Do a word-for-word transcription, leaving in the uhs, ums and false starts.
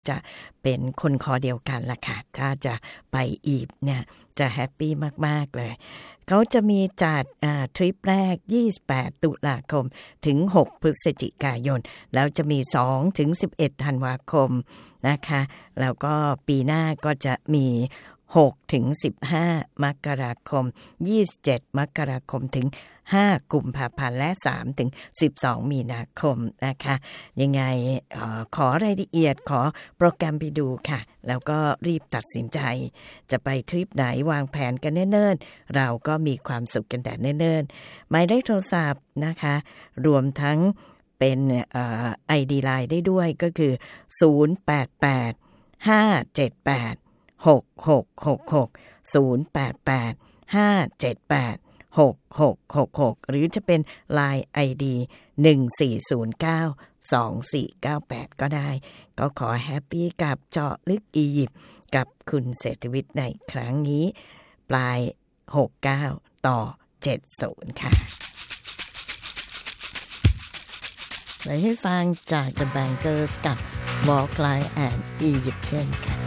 จะเป็นคนคอเดียวกันล่ะค่ะถ้าจะไปอียิปต์เนี่ยจะแฮปปี้มากๆเลยเขาจะมีจัดอ่าทริปแรกยี่สิบแปดตุลาคมถึงหกพฤศจิกายนแล้วจะมีสองถึงสิบเอ็ดธันวาคมนะคะแล้วก็ปีหน้าก็จะมีหกถึงสิบห้ามกราคมยี่สิบเจ็ดมกราคมถึงห้ากุมภาพันธ์และสามถึงสิบสองมีนาคมนะคะยังไงเอ่อขอรายละเอียดขอโปรแกรมไปดูค่ะแล้วก็รีบตัดสินใจจะไปทริปไหนวางแผนกันเนิ่นๆเราก็มีความสุขกันแต่เนิ่นๆหมายเลขโทรศัพท์นะคะรวมทั้งเป็นเอ่อ ไอ ดี ไลน์ ได้ด้วยก็คือศูนย์ แปด แปด ห้า เจ็ด แปด หก หก หก หก ศูนย์ แปด แปด ห้า เจ็ด แปด หก หก หก หกหรือจะเป็น ไลน์ ไอ ดี หนึ่ง สี่ ศูนย์ เก้า สอง สี่ เก้า แปดก็ได้ก็ขอแฮปปี้กับเจาะลึกอียิปต์กับคุณเศรษฐวิทย์ในครั้งนี้ปลายหกสิบเก้าต่อเจ็ดสิบค่ะไปให้ฟังจาก The Bankers กับ Walk Like an Egyptian ค่ะ